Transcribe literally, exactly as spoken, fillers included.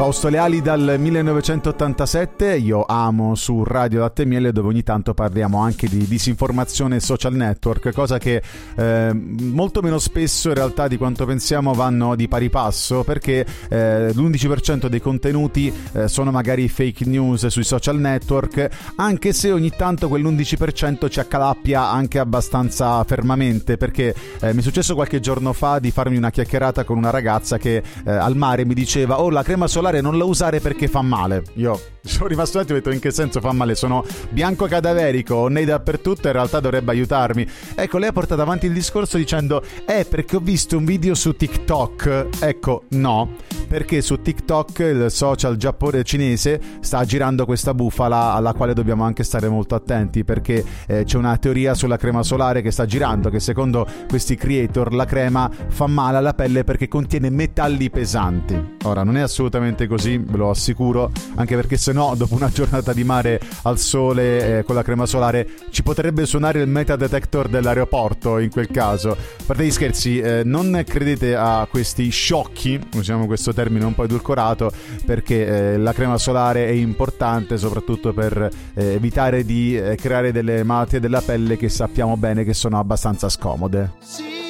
Fausto Leali dal millenovecentottantasette, io amo su Radio Latte e Miele, dove ogni tanto parliamo anche di disinformazione e social network, cosa che eh, molto meno spesso in realtà di quanto pensiamo vanno di pari passo, perché eh, l'undici per cento dei contenuti eh, sono magari fake news sui social network, anche se ogni tanto quell'undici per cento ci accalappia anche abbastanza fermamente, perché eh, mi è successo qualche giorno fa di farmi una chiacchierata con una ragazza che eh, al mare mi diceva: oh, la crema solare non la usare perché fa male. Io sono rimasto un attimo e ho detto: in che senso fa male? Sono bianco cadaverico, ho nei dappertutto, in realtà dovrebbe aiutarmi. Ecco, lei ha portato avanti il discorso dicendo: eh, perché ho visto un video su TikTok. Ecco, no, perché su TikTok, il social giapponese cinese, sta girando questa bufala alla quale dobbiamo anche stare molto attenti, perché eh, c'è una teoria sulla crema solare che sta girando, che secondo questi creator la crema fa male alla pelle perché contiene metalli pesanti. Ora, non è assolutamente così, ve lo assicuro, anche perché se no dopo una giornata di mare al sole eh, con la crema solare ci potrebbe suonare il metal detector dell'aeroporto in quel caso. A parte gli scherzi, eh, non credete a questi sciocchi, usiamo questo termine un po' edulcorato, perché eh, la crema solare è importante soprattutto per eh, evitare di eh, creare delle malattie della pelle che sappiamo bene che sono abbastanza scomode.